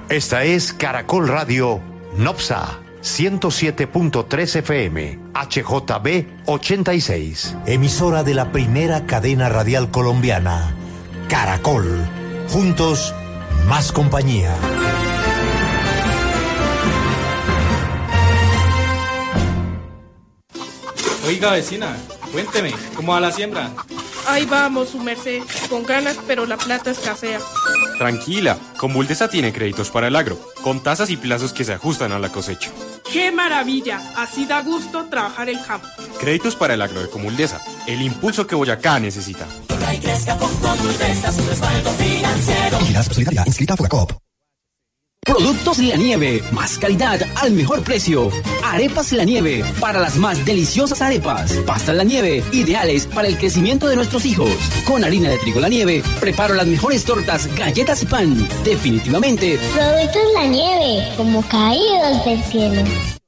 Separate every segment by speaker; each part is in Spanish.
Speaker 1: Esta es Caracol Radio Nopsa 107.3 FM, HJB 86.
Speaker 2: Emisora de la primera cadena radial colombiana, Caracol. Juntos, más compañía.
Speaker 3: Oiga, vecina, cuénteme, ¿cómo va la siembra?
Speaker 4: Ahí vamos, su merced, con ganas, pero la plata escasea.
Speaker 5: Tranquila, Comuldesa tiene créditos para el agro, con tasas y plazos que se ajustan a la cosecha.
Speaker 4: ¡Qué maravilla! Así da gusto trabajar el campo.
Speaker 5: Créditos para el agro de Comuldesa, el impulso que Boyacá necesita.
Speaker 6: Y crezca con Comuldesa, su respaldo financiero.
Speaker 7: Vigilanza Solidaria, inscrita a Fogacop.
Speaker 8: Productos La Nieve, más calidad al mejor precio. Arepas La Nieve, para las más deliciosas arepas. Pastas La Nieve, ideales para el crecimiento de nuestros hijos. Con harina de trigo La Nieve, preparo las mejores tortas, galletas y pan. Definitivamente.
Speaker 9: Productos La Nieve, como caídos del cielo.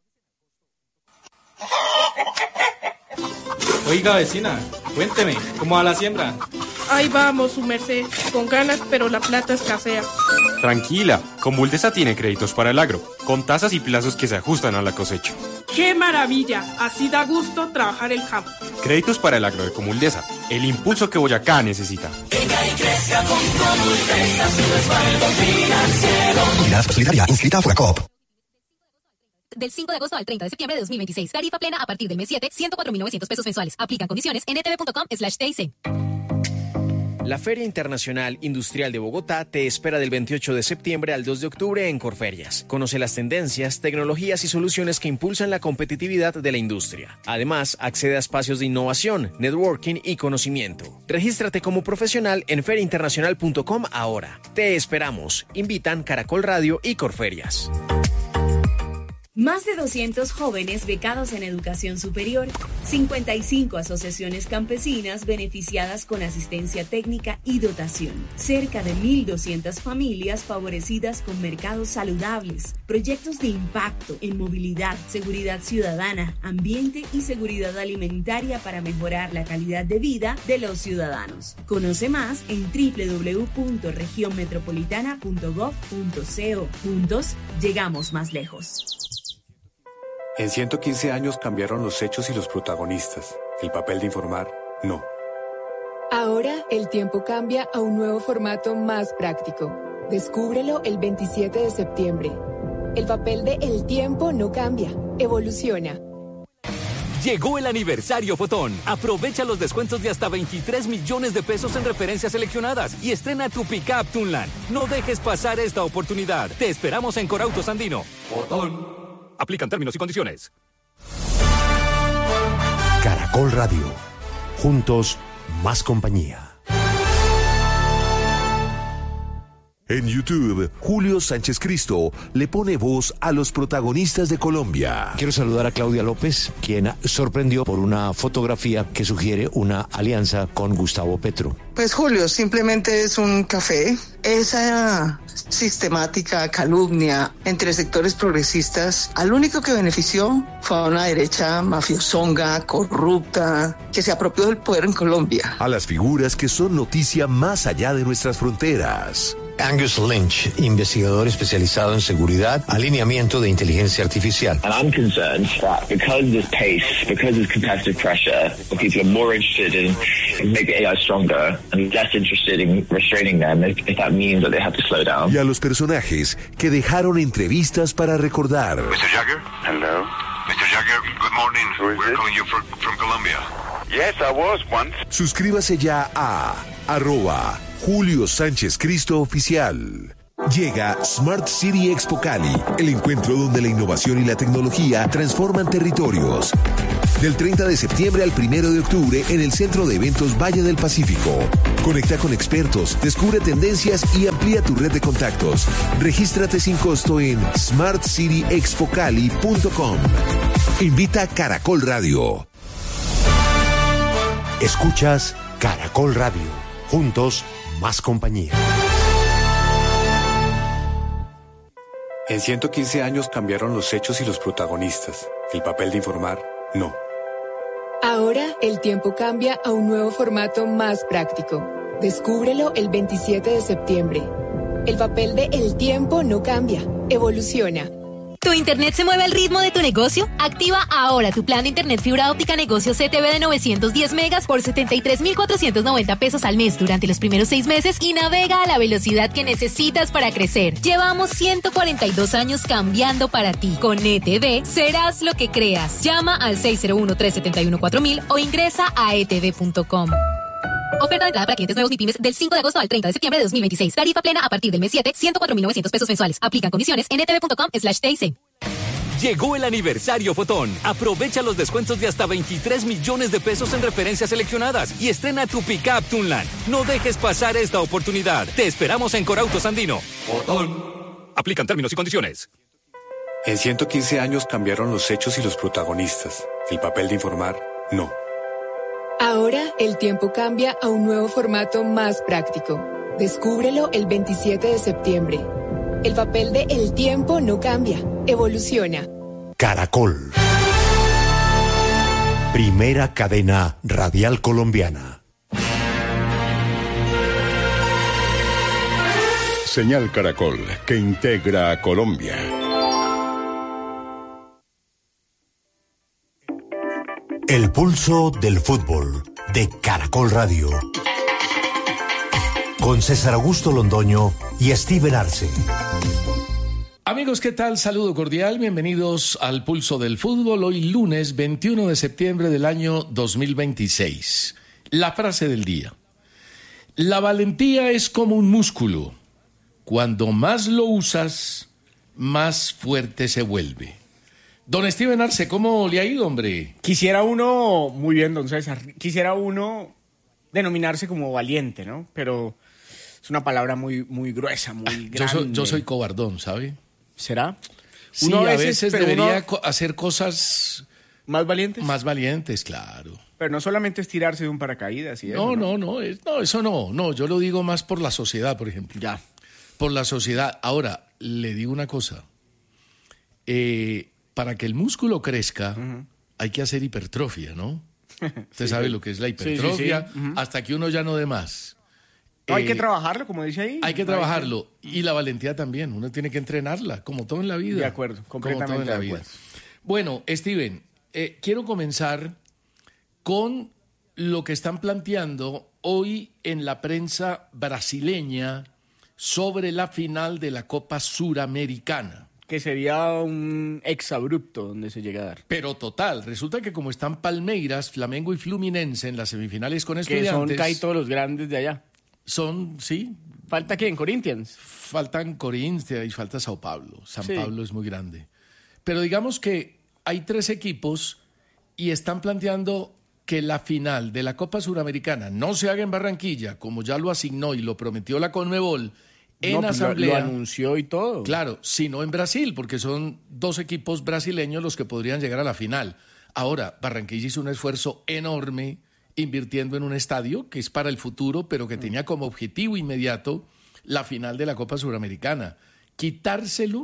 Speaker 3: Oiga, vecina, cuénteme, ¿cómo va la siembra?
Speaker 4: Ahí vamos, su merced, con ganas, pero la plata escasea.
Speaker 5: Tranquila, Comuldesa tiene créditos para el agro, con tasas y plazos que se ajustan a la cosecha.
Speaker 4: ¡Qué maravilla! Así da gusto trabajar el campo.
Speaker 5: Créditos para el agro de Comuldesa, el impulso que Boyacá necesita.
Speaker 6: Venga y crezca con Comuldesa, su respaldo financiero.
Speaker 7: Vigilanza Solidaria, inscrita a Fogacop.
Speaker 10: Del 5 de agosto al 30 de septiembre de 2026. Tarifa plena a partir del mes 7, 104.900 pesos mensuales. Aplican condiciones en etv.com/TIC.
Speaker 11: La Feria Internacional Industrial de Bogotá te espera del 28 de septiembre al 2 de octubre en Corferias. Conoce las tendencias, tecnologías y soluciones que impulsan la competitividad de la industria. Además, accede a espacios de innovación, networking y conocimiento. Regístrate como profesional en feriainternacional.com ahora. Te esperamos. Invitan Caracol Radio y Corferias.
Speaker 12: Más de 200 jóvenes becados en educación superior, 55 asociaciones campesinas beneficiadas con asistencia técnica y dotación, cerca de 1.200 familias favorecidas con mercados saludables, proyectos de impacto en movilidad, seguridad ciudadana, ambiente y seguridad alimentaria para mejorar la calidad de vida de los ciudadanos. Conoce más en www.regionmetropolitana.gov.co. Juntos, llegamos más lejos.
Speaker 13: En 115 años cambiaron los hechos y los protagonistas. El papel de informar, no.
Speaker 14: Ahora el tiempo cambia a un nuevo formato más práctico. Descúbrelo el 27 de septiembre. El papel de El Tiempo no cambia, evoluciona.
Speaker 15: Llegó el aniversario Fotón. Aprovecha los descuentos de hasta 23 millones de pesos en referencias seleccionadas y estrena tu Pickup Tunland. No dejes pasar esta oportunidad. Te esperamos en Corautos Andino. Fotón. Aplican términos y condiciones.
Speaker 2: Caracol Radio. Juntos, más compañía.
Speaker 16: En YouTube, Julio Sánchez Cristo le pone voz a los protagonistas de Colombia.
Speaker 17: Quiero saludar a Claudia López, quien sorprendió por una fotografía que sugiere una alianza con Gustavo Petro.
Speaker 18: Pues Julio, simplemente es un café. Esa sistemática calumnia entre sectores progresistas, al único que benefició fue a una derecha mafiosonga, corrupta, que se apropió del poder en Colombia.
Speaker 16: A las figuras que son noticia más allá de nuestras fronteras.
Speaker 17: Angus Lynch, investigador especializado en seguridad, alineamiento de inteligencia artificial.
Speaker 19: And I'm concerned that because of this pace, because of this competitive pressure, people are more interested in making AI stronger and less interested in restraining them if that means that they have to slow down.
Speaker 16: Y a los personajes que dejaron entrevistas para recordar.
Speaker 20: Mr. Jagger? Hello. Mr. Jagger, good morning. We're calling you from Colombia. Yes, I was once.
Speaker 16: Suscríbase ya a @Julio Sánchez Cristo Oficial. Llega Smart City Expo Cali, el encuentro donde la innovación y la tecnología transforman territorios. Del 30 de septiembre al 1 de octubre en el Centro de Eventos Valle del Pacífico. Conecta con expertos, descubre tendencias y amplía tu red de contactos. Regístrate sin costo en smartcityexpocali.com. Invita Caracol Radio.
Speaker 2: Escuchas Caracol Radio. Juntos, más compañía.
Speaker 13: En 115 años cambiaron los hechos y los protagonistas. El papel de informar, no.
Speaker 14: Ahora el tiempo cambia a un nuevo formato más práctico. Descúbrelo el 27 de septiembre. El papel de el tiempo no cambia, evoluciona.
Speaker 10: ¿Tu internet se mueve al ritmo de tu negocio? Activa ahora tu plan de internet fibra óptica negocio CTV de 910 megas por 73,490 pesos al mes durante los primeros 6 meses y navega a la velocidad que necesitas para crecer. Llevamos 142 años cambiando para ti. Con ETV serás lo que creas. Llama al 601-371-4000 o ingresa a etv.com. Oferta de entrada para clientes nuevos ni pymes del 5 de agosto al 30 de septiembre de 2026. Tarifa plena a partir del mes 7, 104,900 pesos mensuales. Aplican condiciones en etv.com/TIC.
Speaker 15: Llegó el aniversario Fotón. Aprovecha los descuentos de hasta 23 millones de pesos en referencias seleccionadas y estrena tu pick-up Tunland. No dejes pasar esta oportunidad. Te esperamos en Corautos Andino. Fotón. Aplican términos y condiciones.
Speaker 13: En 115 años cambiaron los hechos y los protagonistas. El papel de informar, no.
Speaker 14: Ahora el tiempo cambia a un nuevo formato más práctico. Descúbrelo el 27 de septiembre. El papel de el tiempo no cambia, evoluciona.
Speaker 2: Caracol. Primera cadena radial colombiana.
Speaker 21: Señal Caracol, que integra a Colombia.
Speaker 2: El pulso del fútbol de Caracol Radio. Con César Augusto Londoño y Steven Arce.
Speaker 22: Amigos, ¿qué tal? Saludo cordial, bienvenidos al Pulso del Fútbol, hoy lunes 21 de septiembre del año 2026. La frase del día: la valentía es como un músculo, cuando más lo usas, más fuerte se vuelve. Don Steven Arce, ¿cómo le ha ido, hombre?
Speaker 23: Quisiera uno, muy bien, don César, quisiera uno denominarse como valiente, ¿no? Pero es una palabra muy, muy gruesa, muy grande.
Speaker 22: Yo soy cobardón, ¿sabe?
Speaker 23: ¿Será?
Speaker 22: Sí, uno a veces debería hacer cosas...
Speaker 23: ¿Más valientes?
Speaker 22: Más valientes, claro.
Speaker 23: Pero no solamente es tirarse de un paracaídas y
Speaker 22: eso,
Speaker 23: ¿no?
Speaker 22: No, eso no. No, yo lo digo más por la sociedad, por ejemplo.
Speaker 23: Ya.
Speaker 22: Por la sociedad. Ahora, le digo una cosa. Para que el músculo crezca, hay que hacer hipertrofia, ¿no? Usted sabe lo que es la hipertrofia,
Speaker 23: sí.
Speaker 22: Hasta que uno ya no dé más.
Speaker 23: No, hay que trabajarlo, como dice ahí.
Speaker 22: Hay que trabajarlo. Y la valentía también. Uno tiene que entrenarla, como todo en la vida.
Speaker 23: De acuerdo, completamente de acuerdo.
Speaker 22: Bueno, Steven, quiero comenzar con lo que están planteando hoy en la prensa brasileña sobre la final de la Copa Suramericana.
Speaker 23: Que sería un exabrupto donde se llega a dar.
Speaker 22: Pero total, resulta que como están Palmeiras, Flamengo y Fluminense en las semifinales con Estudiantes...
Speaker 23: Que son casi todos los grandes de allá.
Speaker 22: Sí.
Speaker 23: ¿Falta quién? ¿Corinthians?
Speaker 22: Faltan Corinthians y falta Sao Paulo. Pablo es muy grande. Pero digamos que hay 3 equipos y están planteando que la final de la Copa Suramericana no se haga en Barranquilla, como ya lo asignó y lo prometió la Conmebol en asamblea.
Speaker 23: Lo anunció y todo.
Speaker 22: Claro, sino en Brasil, porque son 2 equipos brasileños los que podrían llegar a la final. Ahora, Barranquilla hizo un esfuerzo enorme invirtiendo en un estadio que es para el futuro, pero que tenía como objetivo inmediato la final de la Copa Suramericana. Quitarle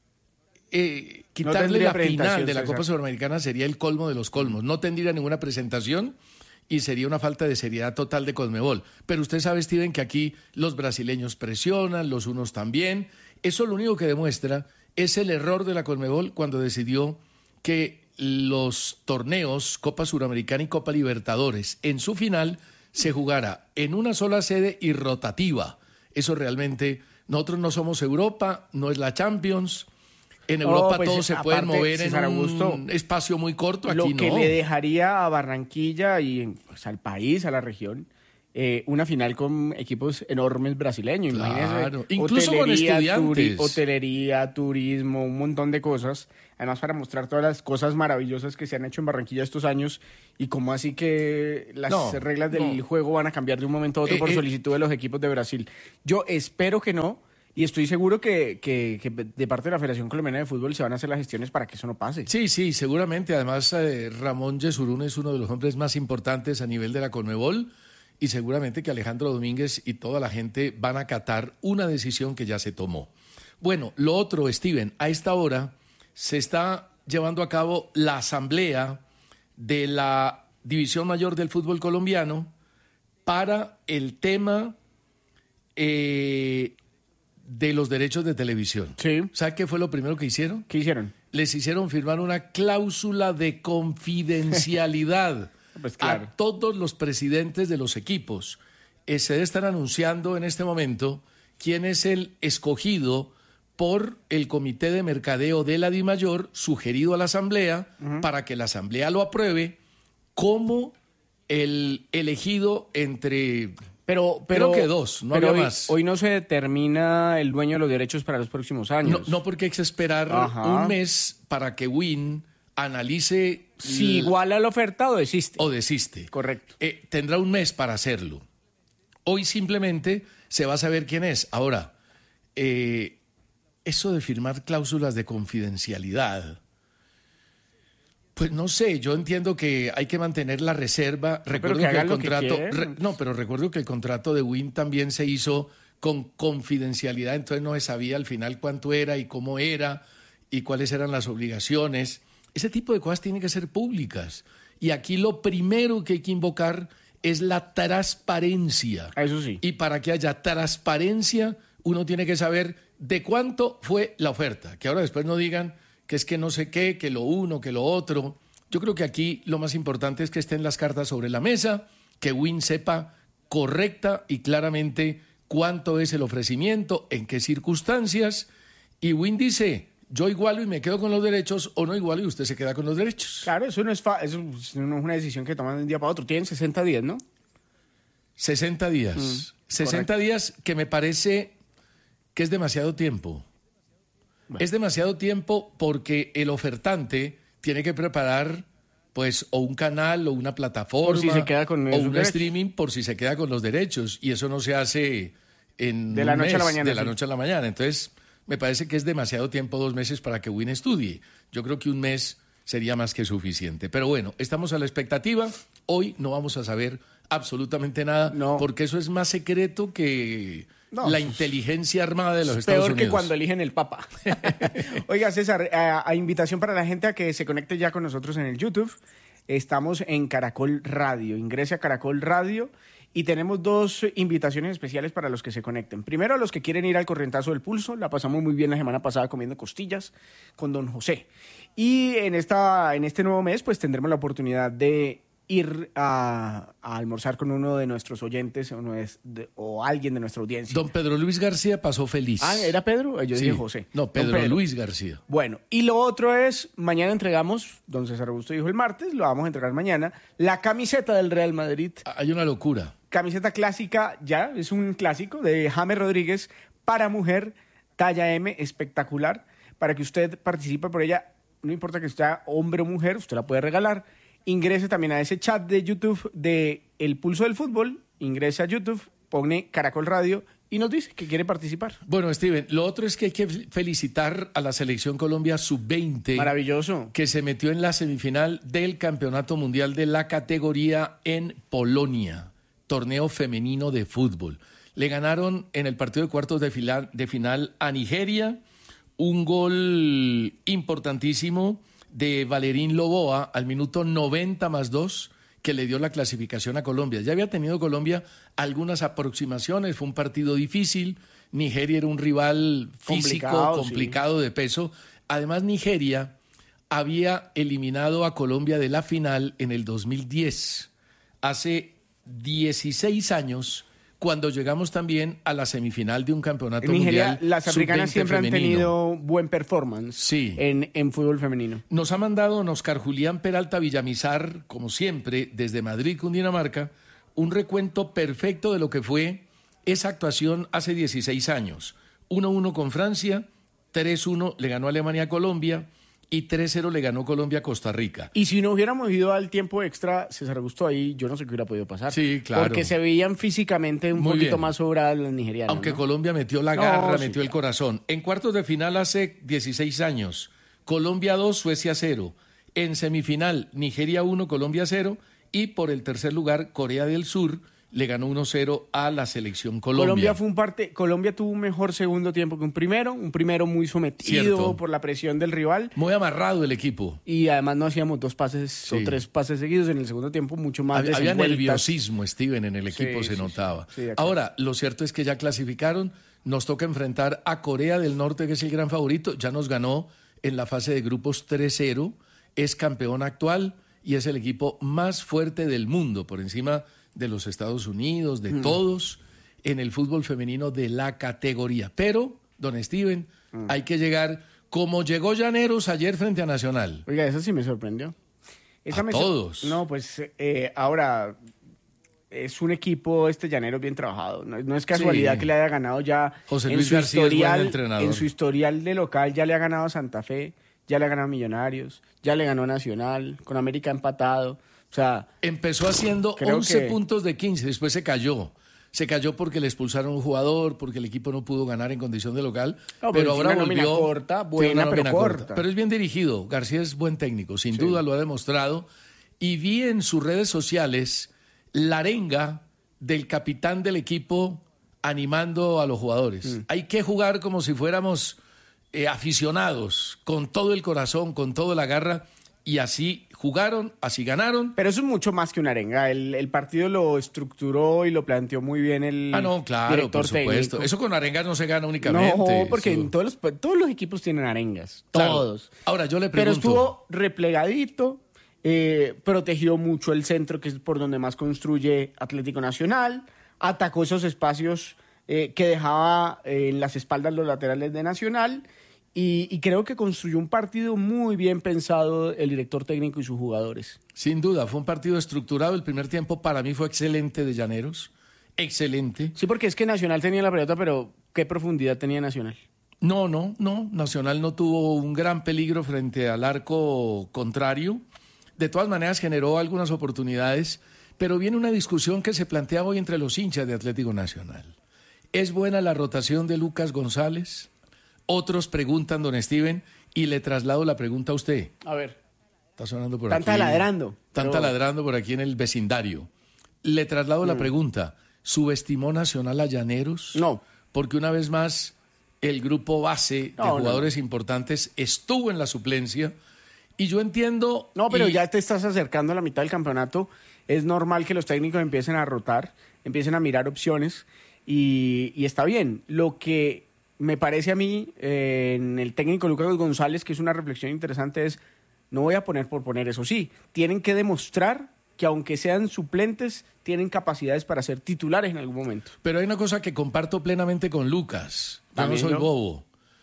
Speaker 22: la final de la Copa Suramericana sería el colmo de los colmos. No tendría ninguna presentación y sería una falta de seriedad total de Conmebol. Pero usted sabe, Steven, que aquí los brasileños presionan, los unos también. Eso lo único que demuestra es el error de la Conmebol cuando decidió que los torneos Copa Suramericana y Copa Libertadores en su final se jugara en una sola sede y rotativa. Eso realmente, nosotros no somos Europa, no es la Champions. En Europa todos se pueden mover en un espacio muy corto, aquí no.
Speaker 23: Lo que le dejaría a Barranquilla y pues, al país, a la región, una final con equipos enormes brasileños.
Speaker 22: Claro, incluso con Estudiantes.
Speaker 23: Hotelería, turismo, un montón de cosas. Además, para mostrar todas las cosas maravillosas que se han hecho en Barranquilla estos años y cómo así que las reglas del juego van a cambiar de un momento a otro por solicitud de los equipos de Brasil. Yo espero que no. Y estoy seguro que de parte de la Federación Colombiana de Fútbol se van a hacer las gestiones para que eso no pase.
Speaker 22: Sí, seguramente. Además, Ramón Yesurún es uno de los hombres más importantes a nivel de la Conmebol y seguramente que Alejandro Domínguez y toda la gente van a acatar una decisión que ya se tomó. Bueno, lo otro, Steven, a esta hora se está llevando a cabo la asamblea de la División Mayor del Fútbol Colombiano para el tema de los derechos de televisión.
Speaker 23: Sí.
Speaker 22: ¿Sabe qué fue lo primero que hicieron?
Speaker 23: ¿Qué hicieron?
Speaker 22: Les hicieron firmar una cláusula de confidencialidad
Speaker 23: Pues claro.
Speaker 22: a todos los presidentes de los equipos. Se debe estar anunciando en este momento quién es el escogido por el Comité de Mercadeo de la DIMAYOR, sugerido a la Asamblea, para que la Asamblea lo apruebe como el elegido entre... Pero creo que dos, no había más.
Speaker 23: Hoy no se determina el dueño de los derechos para los próximos años.
Speaker 22: No, porque hay que esperar un mes para que Win analice...
Speaker 23: Si iguala la oferta o desiste.
Speaker 22: O desiste.
Speaker 23: Correcto.
Speaker 22: Tendrá un mes para hacerlo. Hoy simplemente se va a saber quién es. Ahora, eso de firmar cláusulas de confidencialidad... Pues no sé, yo entiendo que hay que mantener la reserva. Recuerdo que el contrato, pero recuerdo que el contrato de Win también se hizo con confidencialidad, entonces no se sabía al final cuánto era y cómo era y cuáles eran las obligaciones. Ese tipo de cosas tienen que ser públicas. Y aquí lo primero que hay que invocar es la transparencia.
Speaker 23: Eso sí.
Speaker 22: Y para que haya transparencia, uno tiene que saber de cuánto fue la oferta. Que ahora después no digan que es que no sé qué, que lo uno, que lo otro. Yo creo que aquí lo más importante es que estén las cartas sobre la mesa, que Win sepa correcta y claramente cuánto es el ofrecimiento, en qué circunstancias. Y Win dice, yo igualo y me quedo con los derechos, o no igualo y usted se queda con los derechos.
Speaker 23: Claro, eso no es una decisión que toman de un día para otro. Tienen 60 días, ¿no?
Speaker 22: 60 días. 60 correcto. Días que me parece que es demasiado tiempo. Bueno. Es demasiado tiempo porque el ofertante tiene que preparar pues o un canal o una plataforma
Speaker 23: por si se queda con
Speaker 22: o un streaming por si se queda con los derechos, y eso no se hace de
Speaker 23: la noche a la mañana.
Speaker 22: De la noche a la mañana. Entonces me parece que es demasiado tiempo, 2 meses para que Win estudie. Yo creo que un mes sería más que suficiente. Pero bueno, estamos a la expectativa. Hoy no vamos a saber absolutamente nada, porque eso es más secreto que... la inteligencia armada de los Estados Unidos.
Speaker 23: Peor que cuando eligen el Papa. Oiga, César, a invitación para la gente a que se conecte ya con nosotros en el YouTube. Estamos en Caracol Radio. Ingrese a Caracol Radio y tenemos 2 invitaciones especiales para los que se conecten. Primero, a los que quieren ir al Corrientazo del Pulso. La pasamos muy bien la semana pasada comiendo costillas con don José. Y en este nuevo mes, pues tendremos la oportunidad de ir a almorzar con uno de nuestros oyentes o alguien de nuestra audiencia.
Speaker 22: Don Pedro Luis García pasó feliz.
Speaker 23: Ah, ¿era Pedro? Yo dije José.
Speaker 22: No, Pedro Luis García.
Speaker 23: Bueno, y lo otro es, mañana entregamos, don César Augusto dijo el martes, lo vamos a entregar mañana, la camiseta del Real Madrid.
Speaker 22: Hay una locura.
Speaker 23: Camiseta clásica, ya, es un clásico de James Rodríguez para mujer, talla M, espectacular, para que usted participe por ella, no importa que sea hombre o mujer, usted la puede regalar. Ingrese también a ese chat de YouTube de El Pulso del Fútbol, ingrese a YouTube, pone Caracol Radio y nos dice que quiere participar.
Speaker 22: Bueno, Steven, lo otro es que hay que felicitar a la Selección Colombia Sub-20.
Speaker 23: Maravilloso.
Speaker 22: Que se metió en la semifinal del Campeonato Mundial de la categoría en Polonia, torneo femenino de fútbol. Le ganaron en el partido de cuartos de final a Nigeria, un gol importantísimo de Valerín Loboa al minuto 90+2, que le dio la clasificación a Colombia. Ya había tenido Colombia algunas aproximaciones, fue un partido difícil, Nigeria era un rival físico, complicado de peso. Además, Nigeria había eliminado a Colombia de la final en el 2010, hace 16 años, cuando llegamos también a la semifinal de un campeonato
Speaker 23: Nigeria,
Speaker 22: mundial.
Speaker 23: Las africanas siempre femenino. Han tenido buen performance en fútbol femenino.
Speaker 22: Nos ha mandado don Oscar Julián Peralta Villamizar, como siempre, desde Madrid, Cundinamarca, un recuento perfecto de lo que fue esa actuación hace 16 años. 1-1 con Francia, 3-1 le ganó Alemania a Colombia y 3-0 le ganó Colombia a Costa Rica.
Speaker 23: Y si no hubiéramos ido al tiempo extra, César Augusto, ahí yo no sé qué hubiera podido pasar.
Speaker 22: Sí, claro.
Speaker 23: Porque se veían físicamente un poquito más sobradas las nigerianas.
Speaker 22: Aunque Colombia metió la garra, metió el corazón. En cuartos de final hace 16 años, Colombia 2, Suecia 0. En semifinal, Nigeria 1, Colombia 0. Y por el tercer lugar, Corea del Sur le ganó 1-0 a la selección Colombia.
Speaker 23: Colombia tuvo un mejor segundo tiempo que un primero muy sometido por la presión del rival.
Speaker 22: Muy amarrado el equipo.
Speaker 23: Y además no hacíamos 2 pases o 3 pases seguidos en el segundo tiempo, mucho más
Speaker 22: Había nerviosismo, Steven, en el equipo se notaba. Ahora, lo cierto es que ya clasificaron, nos toca enfrentar a Corea del Norte, que es el gran favorito. Ya nos ganó en la fase de grupos 3-0, es campeón actual y es el equipo más fuerte del mundo, por encima de los Estados Unidos, de todos, en el fútbol femenino de la categoría. Pero, don Steven, hay que llegar como llegó Llaneros ayer frente a Nacional.
Speaker 23: Oiga, eso sí me sorprendió.
Speaker 22: Todos.
Speaker 23: No, pues ahora es un equipo Llaneros bien trabajado. No es casualidad que le haya ganado ya
Speaker 22: José Luis García es buen entrenador.
Speaker 23: En su historial de local ya le ha ganado a Santa Fe, ya le ha ganado a Millonarios, ya le ganó a Nacional, con América empatado. O sea,
Speaker 22: empezó haciendo 11 puntos de 15, después se cayó. Se cayó porque le expulsaron un jugador, porque el equipo no pudo ganar en condición de local.
Speaker 23: No,
Speaker 22: pero ahora volvió.
Speaker 23: Buena, pero corta.
Speaker 22: Pero es bien dirigido. García es buen técnico, sin duda lo ha demostrado. Y vi en sus redes sociales la arenga del capitán del equipo animando a los jugadores. Hay que jugar como si fuéramos aficionados, con todo el corazón, con toda la garra. Y así jugaron, así ganaron.
Speaker 23: Pero eso es mucho más que una arenga. El partido lo estructuró y lo planteó muy bien el
Speaker 22: claro, por supuesto.
Speaker 23: Técnico.
Speaker 22: Eso con arengas no se gana únicamente.
Speaker 23: No, porque en todos los equipos tienen arengas. Claro. Todos.
Speaker 22: Ahora, yo le
Speaker 23: Pero
Speaker 22: pregunto.
Speaker 23: estuvo replegadito, protegió mucho el centro, que es por donde más construye Atlético Nacional. Atacó esos espacios que dejaba en las espaldas los laterales de Nacional. Y creo que construyó un partido muy bien pensado el director técnico y sus jugadores.
Speaker 22: Sin duda, fue un partido estructurado. El primer tiempo para mí fue excelente de Llaneros. Excelente.
Speaker 23: Sí, porque es que Nacional tenía la pelota, pero ¿qué profundidad tenía Nacional?
Speaker 22: No. Nacional no tuvo un gran peligro frente al arco contrario. De todas maneras generó algunas oportunidades, pero viene una discusión que se plantea hoy entre los hinchas de Atlético Nacional. ¿Es buena la rotación de Lucas González? Otros preguntan, don Steven, y le traslado la pregunta a usted.
Speaker 23: A ver.
Speaker 22: Está sonando por
Speaker 23: aquí.
Speaker 22: Tanta ladrando por aquí en el vecindario. Le traslado la pregunta. ¿Subestimó Nacional a Llaneros?
Speaker 23: No.
Speaker 22: Porque una vez más, el grupo base de jugadores importantes estuvo en la suplencia. Y yo entiendo...
Speaker 23: No, pero ya te estás acercando a la mitad del campeonato. Es normal que los técnicos empiecen a rotar, empiecen a mirar opciones. Y está bien. Lo que me parece a mí, en el técnico Lucas González, que es una reflexión interesante, es, no voy a poner por poner, eso sí, tienen que demostrar que aunque sean suplentes, tienen capacidades para ser titulares en algún momento.
Speaker 22: Pero hay una cosa que comparto plenamente con Lucas. Yo no soy bobo.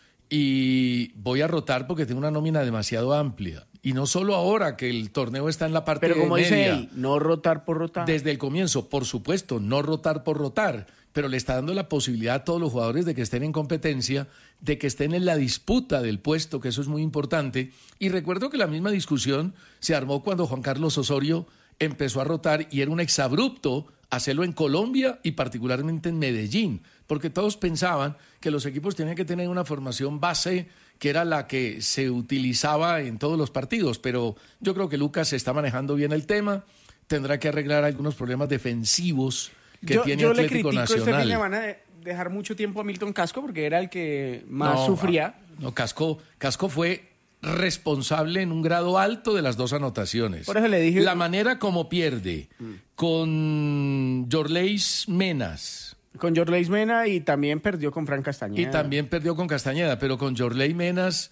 Speaker 22: Y voy a rotar porque tengo una nómina demasiado amplia. Y no solo ahora que el torneo está en la parte media.
Speaker 23: Pero como dice él, no rotar por rotar.
Speaker 22: Desde el comienzo, por supuesto, no rotar por rotar. Pero le está dando la posibilidad a todos los jugadores de que estén en competencia, de que estén en la disputa del puesto, que eso es muy importante. Y recuerdo que la misma discusión se armó cuando Juan Carlos Osorio empezó a rotar y era un exabrupto hacerlo en Colombia y particularmente en Medellín, porque todos pensaban que los equipos tenían que tener una formación base que era la que se utilizaba en todos los partidos, pero yo creo que Lucas está manejando bien el tema, tendrá que arreglar algunos problemas defensivos que tiene Atlético Nacional.
Speaker 23: Le van a dejar mucho tiempo a Milton Casco porque era el que más sufría.
Speaker 22: Casco fue responsable en un grado alto de las dos anotaciones.
Speaker 23: Por eso le dije...
Speaker 22: La manera como pierde con Yorleis Menas.
Speaker 23: Con Yorleis Mena y también perdió con Fran Castañeda.
Speaker 22: Pero con Yorleis Menas,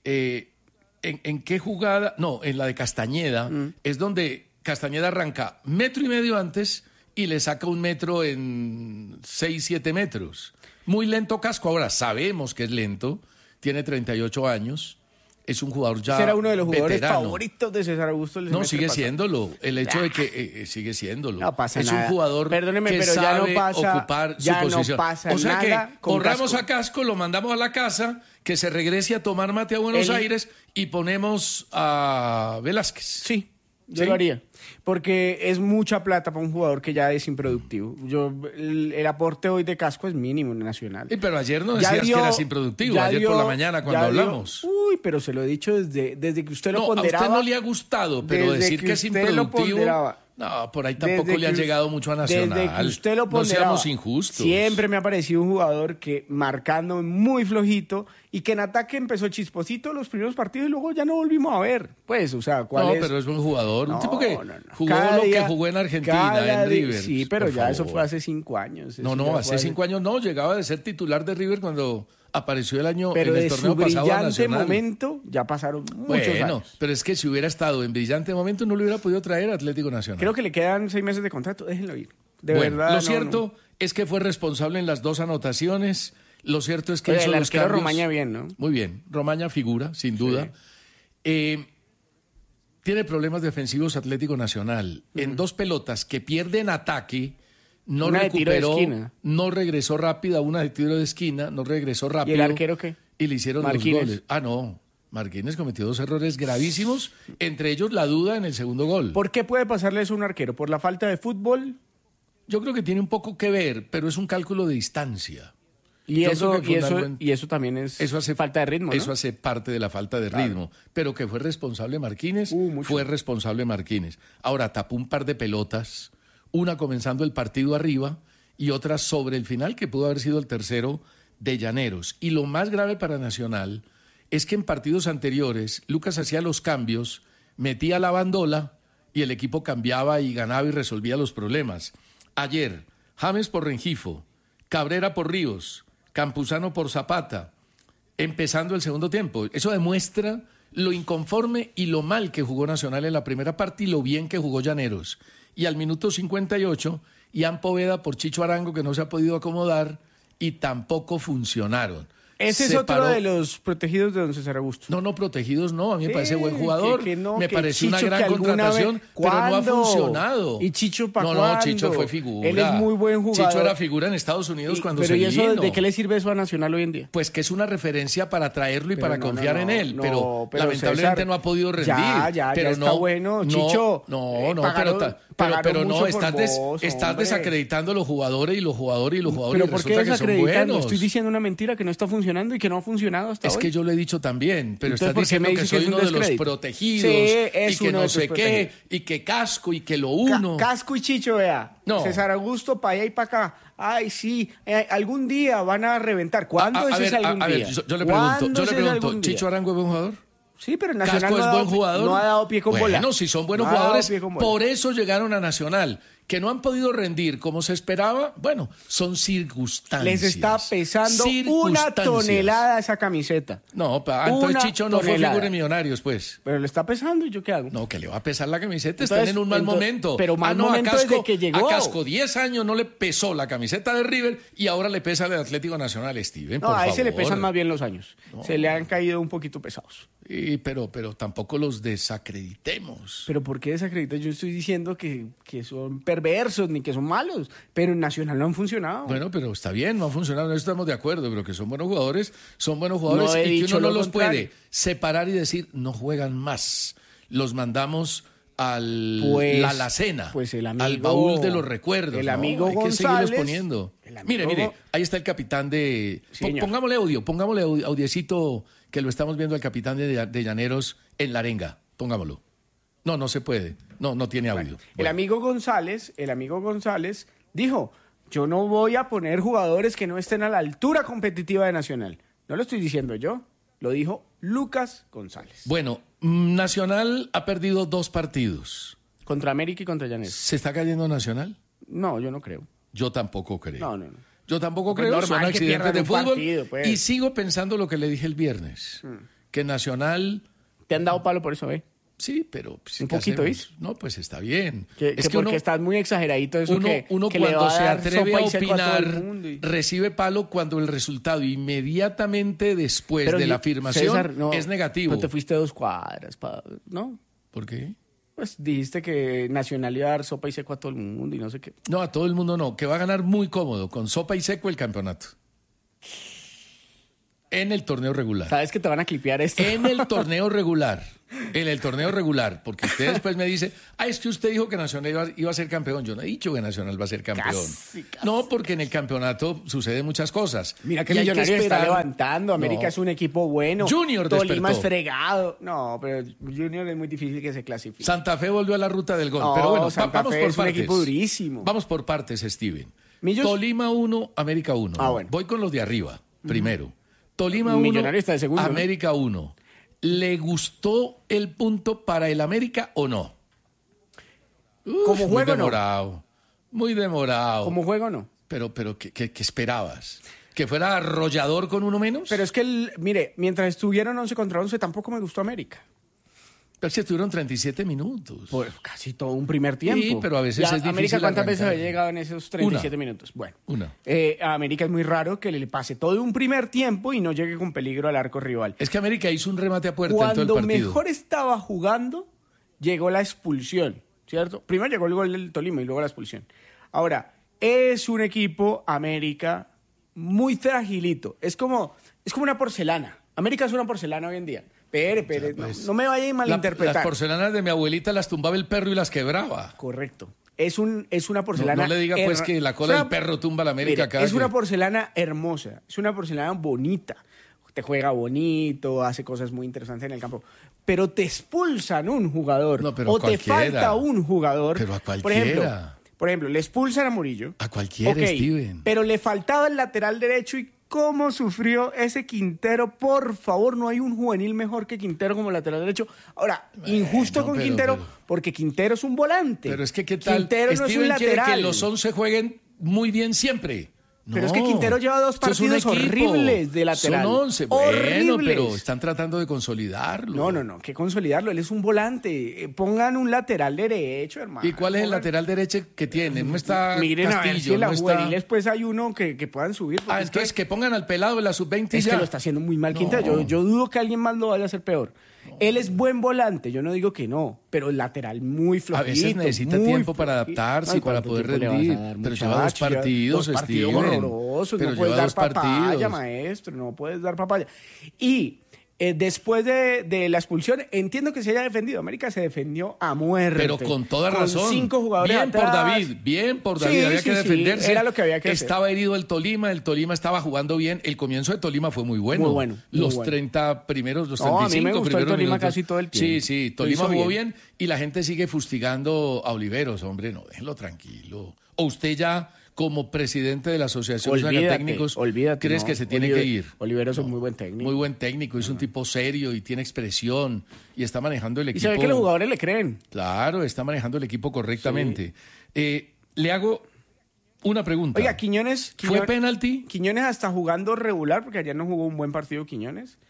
Speaker 22: ¿en qué jugada? No, en la de Castañeda, es donde Castañeda arranca 1,5 metros antes y le saca 1 metro en 6-7 metros. Muy lento Casco. Ahora, sabemos que es lento, tiene 38 años. Es un jugador ya
Speaker 23: era uno de los jugadores
Speaker 22: veterano.
Speaker 23: Favoritos de César Augusto.
Speaker 22: No, sigue siéndolo. El hecho de que sigue siéndolo.
Speaker 23: No pasa
Speaker 22: nada.
Speaker 23: Es
Speaker 22: un jugador que
Speaker 23: pero
Speaker 22: sabe
Speaker 23: ya no pasa,
Speaker 22: ocupar su
Speaker 23: ya
Speaker 22: posición.
Speaker 23: No pasa
Speaker 22: o sea
Speaker 23: nada
Speaker 22: que corramos a Casco, lo mandamos a la casa, que se regrese a tomar mate a Buenos Aires y ponemos a Velázquez.
Speaker 23: Sí. Yo lo haría, porque es mucha plata para un jugador que ya es improductivo. El aporte hoy de Casco es mínimo en Nacional.
Speaker 22: Pero ayer no decías que eras improductivo, ayer por la mañana cuando hablamos.
Speaker 23: Pero se lo he dicho desde que usted lo ponderaba.
Speaker 22: A usted no le ha gustado, pero decir que es improductivo No, por ahí tampoco le han llegado mucho a Nacional.
Speaker 23: Desde que usted lo ponderaba,
Speaker 22: no seamos injustos.
Speaker 23: Siempre me ha parecido un jugador que marcando muy flojito y que en ataque empezó chisposito los primeros partidos y luego ya no volvimos a ver. Pues, o sea, ¿cuál es?
Speaker 22: No, pero es buen jugador.
Speaker 23: No,
Speaker 22: un tipo que jugó
Speaker 23: Cada
Speaker 22: lo
Speaker 23: día,
Speaker 22: que jugó en Argentina, en River.
Speaker 23: Sí, pero ya eso fue hace 5 años.
Speaker 22: No, hace 5 años no. Llegaba de ser titular de River cuando apareció el año
Speaker 23: pero
Speaker 22: en el torneo pasado a Nacional.
Speaker 23: Pero de su brillante momento ya pasaron muchos años.
Speaker 22: Pero es que si hubiera estado en brillante momento no lo hubiera podido traer a Atlético Nacional.
Speaker 23: Creo que le quedan 6 meses de contrato, déjenlo ir. De
Speaker 22: bueno,
Speaker 23: verdad.
Speaker 22: Lo cierto es que fue responsable en las 2 anotaciones. Lo cierto es que hizo
Speaker 23: el
Speaker 22: los
Speaker 23: arquero
Speaker 22: cambios.
Speaker 23: Romaña bien, ¿no?
Speaker 22: Muy bien. Romaña figura, sin duda. Tiene problemas defensivos Atlético Nacional. En 2 pelotas que pierden ataque, no
Speaker 23: una
Speaker 22: recuperó,
Speaker 23: de tiro de esquina.
Speaker 22: No regresó rápido, una de tiro de esquina, no regresó rápido.
Speaker 23: ¿Y el arquero qué?
Speaker 22: Y le hicieron
Speaker 23: Marquínez.
Speaker 22: los goles. No. Marquínez cometió 2 errores gravísimos, entre ellos la duda en el segundo gol.
Speaker 23: ¿Por qué puede pasarle eso a un arquero? ¿Por la falta de fútbol?
Speaker 22: Yo creo que tiene un poco que ver, pero es un cálculo de distancia.
Speaker 23: Y eso también es falta de ritmo, ¿no?
Speaker 22: Eso hace parte de la falta de ritmo. Pero que fue responsable Marquínez, fue responsable Marquínez. Ahora, tapó un par de pelotas, una comenzando el partido arriba y otra sobre el final, que pudo haber sido el tercero de Llaneros. Y lo más grave para Nacional es que en partidos anteriores Lucas hacía los cambios, metía la bandola y el equipo cambiaba y ganaba y resolvía los problemas. Ayer, James por Rengifo, Cabrera por Ríos, Campuzano por Zapata, empezando el segundo tiempo. Eso demuestra lo inconforme y lo mal que jugó Nacional en la primera parte y lo bien que jugó Llaneros. Y al minuto 58, Ian Poveda por Chicho Arango, que no se ha podido acomodar y tampoco funcionaron.
Speaker 23: Ese es otro de los protegidos de don César Augusto.
Speaker 22: No, protegidos no, a mí me parece buen jugador, me parece una
Speaker 23: Chicho,
Speaker 22: gran contratación, pero no ha funcionado.
Speaker 23: ¿Y Chicho para
Speaker 22: cuándo? No, Chicho fue figura.
Speaker 23: Él es muy buen jugador.
Speaker 22: Chicho era figura en Estados Unidos cuando se vino.
Speaker 23: Pero ¿y eso de qué le sirve eso a Nacional hoy en día?
Speaker 22: Pues que es una referencia para traerlo y para confiar en él, pero lamentablemente
Speaker 23: César,
Speaker 22: no ha podido rendir.
Speaker 23: Ya está bueno, Chicho.
Speaker 22: Pero no, estás desacreditando a los jugadores y los jugadores
Speaker 23: ¿Pero por qué
Speaker 22: resulta que son buenos.
Speaker 23: Estoy diciendo una mentira que no está funcionando y que no ha funcionado hasta hoy.
Speaker 22: Es que yo lo he dicho también, pero
Speaker 23: entonces,
Speaker 22: estás diciendo que soy uno de los protegidos y que no sé qué, y que Casco y que lo uno.
Speaker 23: Casco y Chicho, vea.
Speaker 22: No.
Speaker 23: César Augusto para allá y para acá. Ay, sí, algún día van a reventar. ¿Cuándo es algún día?
Speaker 22: Yo le pregunto, ¿Chicho Arango es buen jugador?
Speaker 23: Sí, pero Nacional
Speaker 22: Casco es buen jugador.
Speaker 23: No ha dado pie con bola.
Speaker 22: Bueno, si son buenos jugadores, por eso llegaron a Nacional. Que no han podido rendir como se esperaba, bueno, son circunstancias.
Speaker 23: Les está pesando una tonelada esa camiseta.
Speaker 22: No, entonces Chicho no fue figura en Millonarios, pues.
Speaker 23: Pero le está pesando, ¿y yo qué hago?
Speaker 22: No, que le va a pesar la camiseta, están en un mal momento.
Speaker 23: Pero mal momento desde que llegó.
Speaker 22: A Casco 10 años no le pesó la camiseta de River y ahora le pesa el Atlético Nacional, Steven, por favor.
Speaker 23: A ese le pesan más bien los años. No. Se le han caído un poquito pesados.
Speaker 22: Pero tampoco los desacreditemos.
Speaker 23: ¿Pero por qué desacreditas? Yo estoy diciendo que son perversos ni que son malos, pero en Nacional no han funcionado.
Speaker 22: Bueno, pero está bien, no han funcionado, no estamos de acuerdo, pero que son buenos jugadores y que uno no los puede separar y decir, no juegan más. Los mandamos la alacena, al baúl de los recuerdos.
Speaker 23: El amigo
Speaker 22: hay
Speaker 23: González.
Speaker 22: Que seguirlos poniendo. Mire, ahí está el capitán de... Sí, pongámosle audiecito que lo estamos viendo al capitán de Llaneros en la arenga. Pongámoslo. No se puede. No tiene audio.
Speaker 23: Bueno, el amigo González dijo, yo no voy a poner jugadores que no estén a la altura competitiva de Nacional. No lo estoy diciendo yo, lo dijo Lucas González.
Speaker 22: Bueno, Nacional ha perdido 2 partidos.
Speaker 23: Contra América y contra Llaneros.
Speaker 22: ¿Se está cayendo Nacional?
Speaker 23: No, yo no creo.
Speaker 22: Yo tampoco creo.
Speaker 23: No.
Speaker 22: Yo tampoco creo, son accidentes de fútbol.
Speaker 23: Partido, pues.
Speaker 22: Y sigo pensando lo que le dije el viernes, que Nacional...
Speaker 23: ¿Te han dado palo por eso,
Speaker 22: Sí, pero...
Speaker 23: ¿Un poquito, ¿ves?
Speaker 22: No, pues está bien.
Speaker 23: Es que porque estás muy exageradito eso
Speaker 22: uno
Speaker 23: que
Speaker 22: cuando se atreve a opinar, recibe palo cuando el resultado inmediatamente después de la afirmación
Speaker 23: César,
Speaker 22: es negativo.
Speaker 23: Pero te fuiste 2 cuadras, ¿no?
Speaker 22: ¿Por qué?
Speaker 23: Pues dijiste que Nacional iba a dar sopa y seco a todo el mundo y no sé qué.
Speaker 22: No, a todo el mundo no, que va a ganar muy cómodo, con sopa y seco el campeonato. En el torneo regular.
Speaker 23: ¿Sabes que te van a clipear esto?
Speaker 22: En el torneo regular. En el torneo regular, porque usted después me dice, es que usted dijo que Nacional iba a ser campeón. Yo no he dicho que Nacional va a ser campeón. Casi. No, porque en el campeonato suceden muchas cosas.
Speaker 23: Mira que Millonarios está levantando, América es un equipo bueno.
Speaker 22: Junior despertó.
Speaker 23: Tolima es fregado. No, pero Junior es muy difícil que se clasifique.
Speaker 22: Santa Fe volvió a la ruta del gol.
Speaker 23: No,
Speaker 22: pero bueno,
Speaker 23: Santa
Speaker 22: vamos
Speaker 23: Fe
Speaker 22: por
Speaker 23: es
Speaker 22: partes.
Speaker 23: Un equipo durísimo.
Speaker 22: Vamos por partes, Steven.
Speaker 23: ¿Millos?
Speaker 22: Tolima 1, América 1.
Speaker 23: Bueno.
Speaker 22: Voy con los de arriba, primero. Tolima 1, América 1. ¿Le gustó el punto para el América o no?
Speaker 23: Como juego,
Speaker 22: muy demorado, muy demorado.
Speaker 23: Como juego, no.
Speaker 22: Pero ¿qué esperabas? ¿Que fuera arrollador con uno menos?
Speaker 23: Pero es que, mire, mientras estuvieron 11 contra 11, tampoco me gustó América.
Speaker 22: Pero si estuvieron 37 minutos.
Speaker 23: Pues casi todo un primer tiempo.
Speaker 22: Sí, pero a veces es difícil
Speaker 23: América, ¿cuántas
Speaker 22: arrancar?
Speaker 23: veces había llegado en esos 37 minutos? Bueno, a América es muy raro que le pase todo un primer tiempo y no llegue con peligro al arco rival.
Speaker 22: Es que América hizo un remate a puerta en todo el partido.
Speaker 23: Cuando mejor estaba jugando, llegó la expulsión, ¿cierto? Primero llegó el gol del Tolima y luego la expulsión. Ahora, es un equipo, América, muy fragilito. Es como una porcelana. América es una porcelana hoy en día. Pere, pues, no me vaya a malinterpretar.
Speaker 22: Las porcelanas de mi abuelita las tumbaba el perro y las quebraba.
Speaker 23: Correcto. Es una porcelana...
Speaker 22: No le diga pues que la cola del perro tumba la América acá.
Speaker 23: Es una porcelana hermosa, es una porcelana bonita. Te juega bonito, hace cosas muy interesantes en el campo. Pero te expulsan un jugador o te falta un jugador.
Speaker 22: Pero a cualquiera.
Speaker 23: Por ejemplo, le expulsan a Murillo.
Speaker 22: A cualquiera, Steven.
Speaker 23: Pero le faltaba el lateral derecho y ¿cómo sufrió ese Quintero? Por favor, no hay un juvenil mejor que Quintero como lateral derecho. Ahora, injusto con Quintero, porque Quintero es un volante.
Speaker 22: Pero es que, ¿qué tal?
Speaker 23: Quintero no es un lateral.
Speaker 22: Quiere que los 11 jueguen muy bien siempre.
Speaker 23: Pero es que Quintero lleva 2 partidos horribles de lateral.
Speaker 22: Son 11. Bueno, pero están tratando de consolidarlo.
Speaker 23: No, que consolidarlo. Él es un volante. Pongan un lateral derecho, hermano.
Speaker 22: ¿Y cuál es el lateral derecho que tienen? No está
Speaker 23: Miren
Speaker 22: Castillo,
Speaker 23: a ver si en la
Speaker 22: no
Speaker 23: juveniles
Speaker 22: está...
Speaker 23: pues hay uno que puedan subir.
Speaker 22: Entonces que pongan al pelado de la sub-20
Speaker 23: Es que lo está haciendo muy mal Quintero. Yo dudo que alguien más lo vaya a hacer peor. Él es buen volante, yo no digo que no, pero el lateral muy flojito.
Speaker 22: A veces necesita tiempo para adaptarse y para poder rendir. Pero lleva 2 partidos,
Speaker 23: Dos partidos horrorosos, no puedes dar papaya, maestro, no puedes dar papaya. Y después de la expulsión, entiendo que se haya defendido. América se defendió a muerte.
Speaker 22: Pero con toda razón.
Speaker 23: Con 5 jugadores
Speaker 22: bien
Speaker 23: atrás.
Speaker 22: Bien por David. Había que defenderse.
Speaker 23: Era lo que había que hacer.
Speaker 22: Estaba herido el Tolima estaba jugando bien. El comienzo de Tolima fue muy bueno.
Speaker 23: Muy bueno.
Speaker 22: Los 30 primeros, los 35
Speaker 23: a mí me gustó
Speaker 22: primeros
Speaker 23: el Tolima
Speaker 22: minutos.
Speaker 23: casi todo el tiempo.
Speaker 22: Sí, Tolima jugó bien y la gente sigue fustigando a Oliveros. Hombre, no, déjenlo tranquilo. O usted ya... como presidente de la Asociación de Técnicos, ¿crees que se tiene que ir?
Speaker 23: Oliveros es muy buen técnico.
Speaker 22: Muy buen técnico, es un tipo serio y tiene expresión y está manejando el equipo.
Speaker 23: Y se ve que los jugadores le creen.
Speaker 22: Claro, está manejando el equipo correctamente. Sí. Le hago una pregunta.
Speaker 23: Oiga, Quiñones...
Speaker 22: ¿Fue penalti?
Speaker 23: Quiñones hasta jugando regular, porque ayer no jugó un buen partido Quiñones.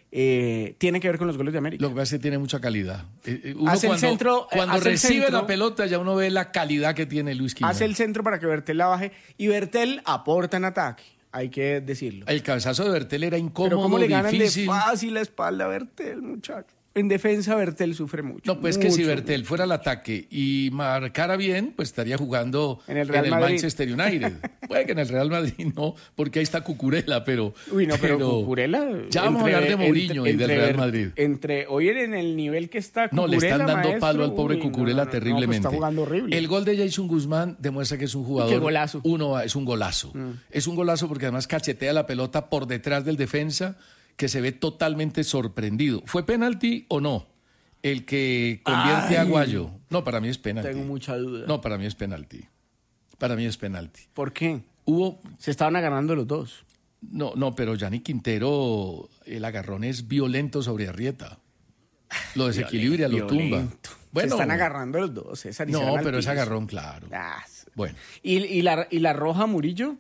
Speaker 23: Tiene que ver con los goles de América.
Speaker 22: Lo que pasa es que tiene mucha calidad. Uno
Speaker 23: hace el centro,
Speaker 22: cuando recibe la pelota ya uno ve la calidad que tiene Luis Quiñones.
Speaker 23: Hace el centro para que Bertel la baje y Bertel aporta en ataque, hay que decirlo.
Speaker 22: El cabezazo de Bertel era incómodo,
Speaker 23: pero cómo le ganan
Speaker 22: difícil.
Speaker 23: De fácil la espalda a Bertel, muchacho. En defensa Bertel sufre mucho.
Speaker 22: No, pues
Speaker 23: mucho,
Speaker 22: que si Bertel fuera al ataque y marcara bien, pues estaría jugando en el Manchester United. Puede que en el Real Madrid no, porque ahí está Cucurella, pero...
Speaker 23: Uy, no, pero Cucurella...
Speaker 22: Ya vamos a hablar de Mourinho y del Real Madrid.
Speaker 23: Hoy en el nivel que está Cucurella,
Speaker 22: no, le están dando
Speaker 23: maestro,
Speaker 22: palo al pobre Cucurella terriblemente.
Speaker 23: Pues está jugando horrible.
Speaker 22: El gol de Jason Guzmán demuestra que es un jugador...
Speaker 23: ¡Qué golazo!
Speaker 22: Es un golazo. Es un golazo porque además cachetea la pelota por detrás del defensa, que se ve totalmente sorprendido. ¿Fue penalti o no? El que convierte a Aguayo. No, para mí es penalti.
Speaker 23: Tengo mucha duda.
Speaker 22: No, para mí es penalti. Para mí es penalti.
Speaker 23: ¿Por qué?
Speaker 22: Hubo...
Speaker 23: Se estaban agarrando los dos.
Speaker 22: No, pero Gianni Quintero, el agarrón es violento sobre Arrieta. Lo desequilibra, lo tumba.
Speaker 23: Bueno, se están agarrando los dos, César.
Speaker 22: No, pero es agarrón, claro. Bueno.
Speaker 23: ¿Y la roja Murillo?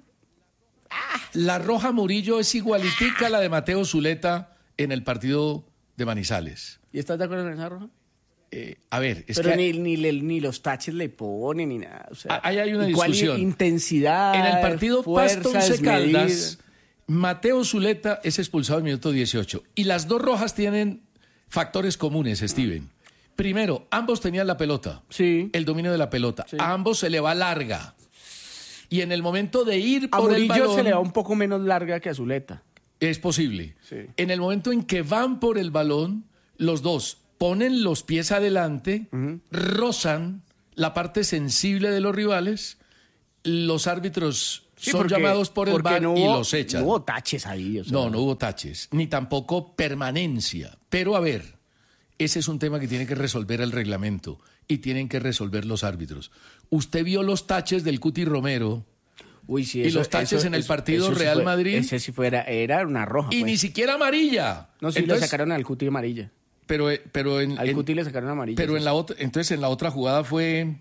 Speaker 22: La roja Murillo es igualitica a la de Mateo Zuleta en el partido de Manizales.
Speaker 23: ¿Y estás de acuerdo con esa roja?
Speaker 22: A ver,
Speaker 23: es pero que... ni los taches le ponen, ni nada. O sea,
Speaker 22: ahí hay una discusión.
Speaker 23: Intensidad,
Speaker 22: en el partido
Speaker 23: Pasto
Speaker 22: Once Caldas, Mateo Zuleta es expulsado en el minuto 18. Y las dos rojas tienen factores comunes, Steven. Primero, ambos tenían la pelota.
Speaker 23: Sí.
Speaker 22: El dominio de la pelota.
Speaker 23: Sí.
Speaker 22: A ambos se le va larga. Y en el momento de ir por
Speaker 23: Murillo
Speaker 22: el balón...
Speaker 23: se le va un poco menos larga que a Zuleta.
Speaker 22: Es posible.
Speaker 23: Sí.
Speaker 22: En el momento en que van por el balón, los dos ponen los pies adelante, rozan la parte sensible de los rivales, los árbitros son llamados por el VAR y los echan.
Speaker 23: No hubo taches ahí.
Speaker 22: No hubo taches, ni tampoco permanencia. Pero a ver, ese es un tema que tiene que resolver el reglamento y tienen que resolver los árbitros. Usted vio los taches del Cuti Romero.
Speaker 23: Uy, sí,
Speaker 22: y los taches en el partido Real Madrid.
Speaker 23: Ese sí era una roja.
Speaker 22: Y ni siquiera amarilla.
Speaker 23: No, sí, le sacaron al Cuti amarilla.
Speaker 22: Al
Speaker 23: Cuti le sacaron amarilla.
Speaker 22: Pero entonces en la otra jugada fue...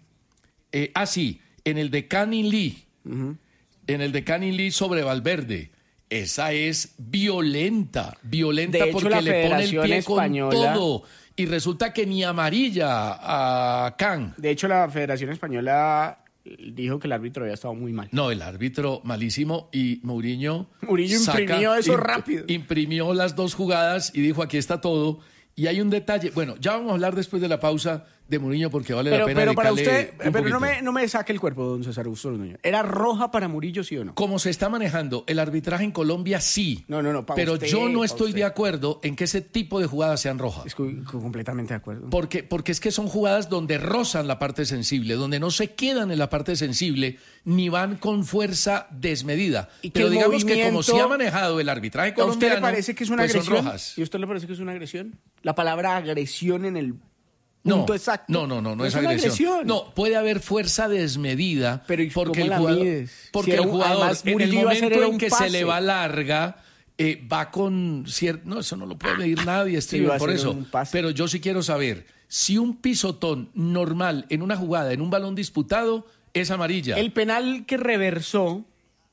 Speaker 22: en el de Canning Lee. En el de Canning Lee sobre Valverde. Esa es violenta
Speaker 23: de hecho,
Speaker 22: porque le pone el pie
Speaker 23: española,
Speaker 22: con todo. Y resulta que ni amarilla a Can.
Speaker 23: De hecho, la Federación Española dijo que el árbitro había estado muy mal.
Speaker 22: No, el árbitro malísimo y Mourinho
Speaker 23: imprimió eso rápido.
Speaker 22: Imprimió las dos jugadas y dijo, aquí está todo. Y hay un detalle, bueno, ya vamos a hablar después de la pausa de Mourinho porque vale la pena
Speaker 23: pero para
Speaker 22: dedicarle
Speaker 23: usted, pero no me saque el cuerpo, don César Augusto Londoño. ¿Era roja para Murillo, sí o no?
Speaker 22: Como se está manejando el arbitraje en Colombia, sí.
Speaker 23: No,
Speaker 22: pero
Speaker 23: usted,
Speaker 22: yo no estoy de acuerdo en que ese tipo de jugadas sean rojas.
Speaker 23: Estoy completamente de acuerdo.
Speaker 22: Porque es que son jugadas donde rozan la parte sensible, donde no se quedan en la parte sensible ni van con fuerza desmedida. Pero digamos que como se ha manejado el arbitraje colombiano,
Speaker 23: ¿a usted le parece que es una agresión?
Speaker 22: Son rojas.
Speaker 23: ¿Y a usted le parece que es una agresión? La palabra agresión en el punto exacto.
Speaker 22: No es agresión. No, puede haber fuerza desmedida.
Speaker 23: Pero
Speaker 22: porque
Speaker 23: el jugador,
Speaker 22: porque el jugador en el momento en que se le va larga va con cierto... No, eso no lo puede medir nadie, Steven, por eso. Pero yo sí quiero saber si un pisotón normal en una jugada, en un balón disputado, es amarilla.
Speaker 23: El penal que reversó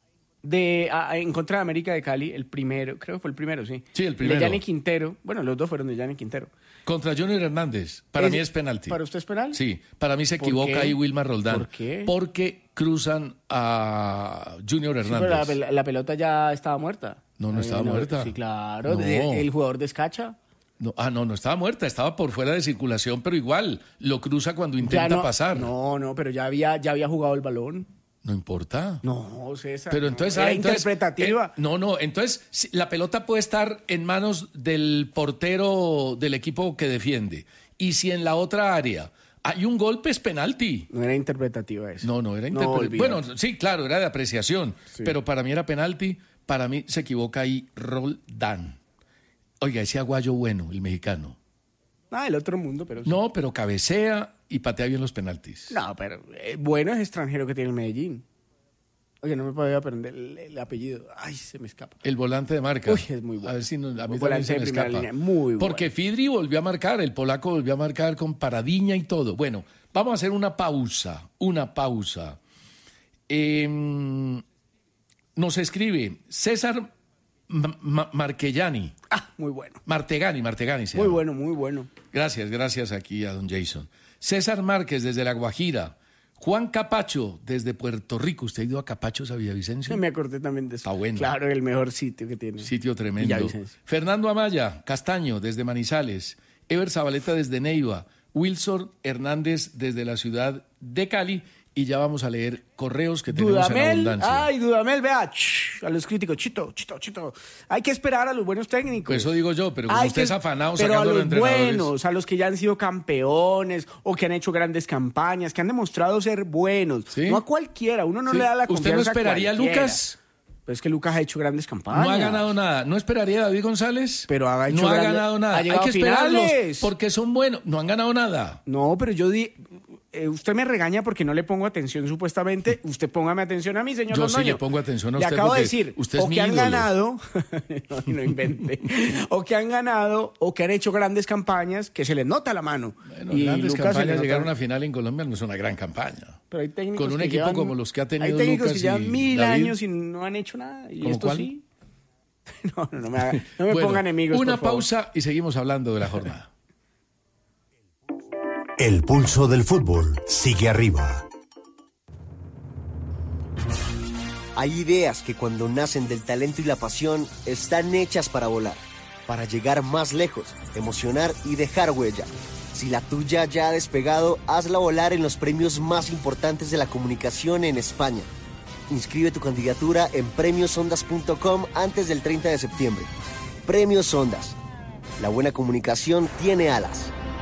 Speaker 23: en contra de América de Cali, el primero, creo que fue el primero, sí.
Speaker 22: Sí, el primero.
Speaker 23: De Yanni Quintero. Bueno, los dos fueron de Yanni Quintero.
Speaker 22: Contra Junior Hernández. Para mí es penalti.
Speaker 23: ¿Para usted es penal?
Speaker 22: Sí. Para mí se equivoca ahí Wilmar Roldán.
Speaker 23: ¿Por qué?
Speaker 22: Porque cruzan a Junior Hernández.
Speaker 23: Sí, pero la pelota ya estaba muerta.
Speaker 22: No estaba muerta.
Speaker 23: Sí, claro. El jugador descacha.
Speaker 22: No estaba muerta. Estaba por fuera de circulación, pero igual lo cruza cuando intenta pasar.
Speaker 23: No, pero ya había jugado el balón.
Speaker 22: No importa.
Speaker 23: No, César.
Speaker 22: Pero entonces
Speaker 23: era interpretativa.
Speaker 22: Entonces la pelota puede estar en manos del portero del equipo que defiende. Y si en la otra área hay un golpe, es penalti.
Speaker 23: No era interpretativa eso.
Speaker 22: No era interpretativa. Bueno, sí, claro, era de apreciación. Sí. Pero para mí era penalti. Para mí se equivoca ahí Roldán. Oiga, ese aguayo bueno, el mexicano.
Speaker 23: El otro mundo, pero...
Speaker 22: No, pero cabecea y patea bien los penaltis.
Speaker 23: No, pero bueno es extranjero que tiene el Medellín. Oye, no me podía aprender el apellido. Ay, se me escapa.
Speaker 22: El volante de marca.
Speaker 23: Uy, es muy bueno.
Speaker 22: A ver si a mí también se me escapa.
Speaker 23: Línea, muy
Speaker 22: porque
Speaker 23: bueno.
Speaker 22: Fidri volvió a marcar, el polaco volvió a marcar con paradiña y todo. Bueno, vamos a hacer una pausa. Nos escribe César Marquellani.
Speaker 23: Muy bueno.
Speaker 22: Martegani se
Speaker 23: muy
Speaker 22: llama.
Speaker 23: Muy bueno.
Speaker 22: Gracias aquí a don Jason. César Márquez desde La Guajira. Juan Capacho desde Puerto Rico. ¿Usted ha ido a Capachos a Villavicencio?
Speaker 23: Me acordé también de eso.
Speaker 22: Está bueno.
Speaker 23: Claro, el mejor sitio que tiene.
Speaker 22: Sitio tremendo. Fernando Amaya, Castaño desde Manizales. Ever Zabaleta desde Neiva. Wilson Hernández desde la ciudad de Cali. Y ya vamos a leer correos que tenemos en abundancia.
Speaker 23: Ay, Dudamel, vea, a los críticos, Chito. Hay que esperar a los buenos técnicos.
Speaker 22: Pues eso digo yo, pero como usted es afanado sacando a los entrenadores.
Speaker 23: Pero a los buenos, a los que ya han sido campeones o que han hecho grandes campañas, que han demostrado ser buenos. ¿Sí? No a cualquiera, uno no le da la confianza.
Speaker 22: ¿Usted no esperaría a Lucas?
Speaker 23: Pero es que Lucas ha hecho grandes campañas.
Speaker 22: No ha ganado nada. ¿No esperaría a David González?
Speaker 23: Pero ha
Speaker 22: ganado nada. Hay que esperarlos porque son buenos. No han ganado nada.
Speaker 23: No, pero yo usted me regaña porque no le pongo atención supuestamente. Usted póngame atención a mí, señor
Speaker 22: Yo
Speaker 23: Londoño.
Speaker 22: Sí le pongo atención a usted.
Speaker 23: Le acabo de decir,
Speaker 22: usted es
Speaker 23: o que han ganado, no invente, o que han ganado, o que han hecho grandes campañas, que se les nota la mano.
Speaker 22: Bueno, y grandes campañas, llegar a una final en Colombia no es una gran campaña.
Speaker 23: Pero hay técnicos
Speaker 22: con un equipo como los que ha tenido
Speaker 23: Lucas. Hay técnicos que llevan 1000
Speaker 22: David,
Speaker 23: años y no han hecho nada. Y esto
Speaker 22: ¿cuál?
Speaker 23: sí. No me pongan enemigos.
Speaker 22: Una pausa y seguimos hablando de la jornada.
Speaker 2: El pulso del fútbol sigue arriba.
Speaker 1: Hay ideas que cuando nacen del talento y la pasión están hechas para volar, para llegar más lejos, emocionar y dejar huella. Si la tuya ya ha despegado, hazla volar en los premios más importantes de la comunicación en España. Inscribe tu candidatura en premiosondas.com antes del 30 de septiembre. Premios Ondas. La buena comunicación tiene alas.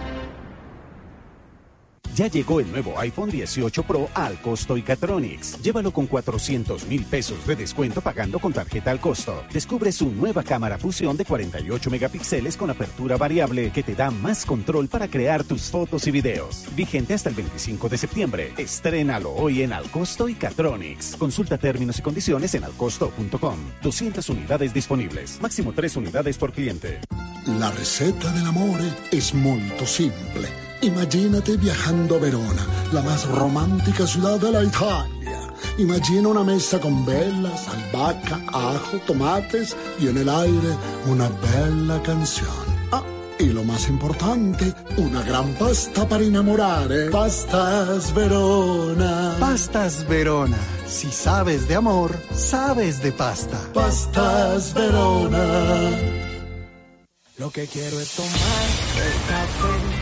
Speaker 3: Ya llegó el nuevo iPhone 18 Pro al costo Icatronics. Llévalo con 400,000 pesos de descuento pagando con tarjeta al costo. Descubre su nueva cámara fusión de 48 megapíxeles con apertura variable que te da más control para crear tus fotos y videos. Vigente hasta el 25 de septiembre. Estrénalo hoy en Al Costo Icatronics. Consulta términos y condiciones en alcosto.com. 200 unidades disponibles. Máximo 3 unidades por cliente.
Speaker 8: La receta dell'amore es molto simple. Imagínate viajando a Verona, la más romántica ciudad de la Italia. Imagina una mesa con velas, albahaca, ajo, tomates y en el aire una bella canción. Ah, y lo más importante, una gran pasta para enamorare. Pastas Verona.
Speaker 9: Pastas Verona. Si sabes de amor, sabes de pasta.
Speaker 8: Pastas Verona.
Speaker 6: Lo que quiero es tomar el café.